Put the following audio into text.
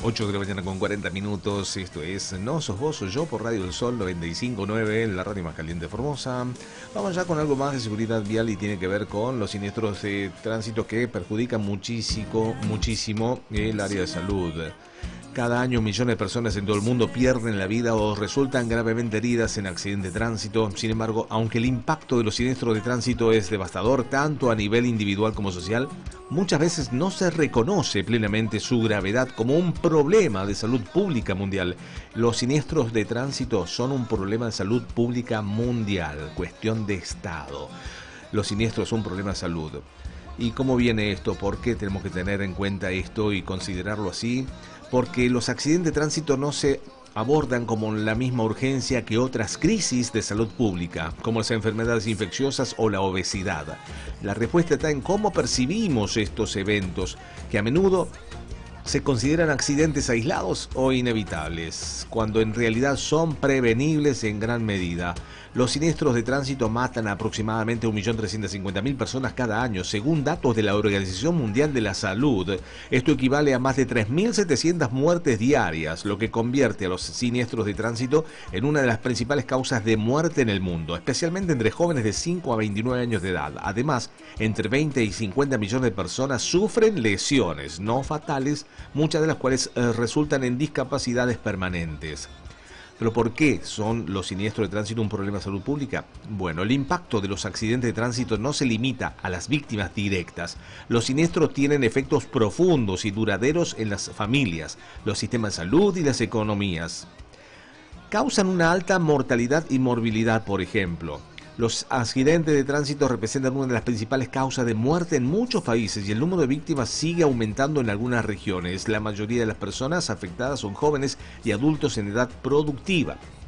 8 de la mañana con 40 minutos, esto es No Sos Vos, Soy Yo por Radio del Sol 95.9, la radio más caliente de Formosa. Vamos ya con algo más de seguridad vial y tiene que ver con los siniestros de tránsito que perjudican muchísimo el área de salud. Cada año millones de personas en todo el mundo pierden la vida o resultan gravemente heridas en accidentes de tránsito. Sin embargo, aunque el impacto de los siniestros de tránsito es devastador tanto a nivel individual como social, muchas veces no se reconoce plenamente su gravedad como un problema de salud pública mundial. Los siniestros de tránsito son un problema de salud pública mundial, cuestión de Estado. Los siniestros son un problema de salud. ¿Y cómo viene esto? ¿Por qué tenemos que tener en cuenta esto y considerarlo así? Porque los accidentes de tránsito no se abordan con la misma urgencia que otras crisis de salud pública, como las enfermedades infecciosas o la obesidad. La respuesta está en cómo percibimos estos eventos, que a menudo se consideran accidentes aislados o inevitables, cuando en realidad son prevenibles en gran medida. Los siniestros de tránsito matan a aproximadamente 1.350.000 personas cada año, según datos de la Organización Mundial de la Salud. Esto equivale a más de 3.700 muertes diarias, lo que convierte a los siniestros de tránsito en una de las principales causas de muerte en el mundo, especialmente entre jóvenes de 5 a 29 años de edad. Además, entre 20 y 50 millones de personas sufren lesiones no fatales, muchas de las cuales resultan en discapacidades permanentes. ¿Pero por qué son los siniestros de tránsito un problema de salud pública? Bueno, el impacto de los accidentes de tránsito no se limita a las víctimas directas. Los siniestros tienen efectos profundos y duraderos en las familias, los sistemas de salud y las economías. Causan una alta mortalidad y morbilidad, por ejemplo. Los accidentes de tránsito representan una de las principales causas de muerte en muchos países y el número de víctimas sigue aumentando en algunas regiones. La mayoría de las personas afectadas son jóvenes y adultos en edad productiva.